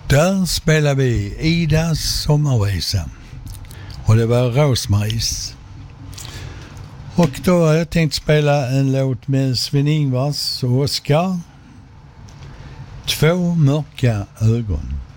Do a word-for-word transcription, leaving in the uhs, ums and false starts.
Där spelar vi Idas sommarvisa. Och det var Rosmaries. Och då har jag tänkt spela en låt med Sven-Ingvars och Oskar. Två mörka ögon.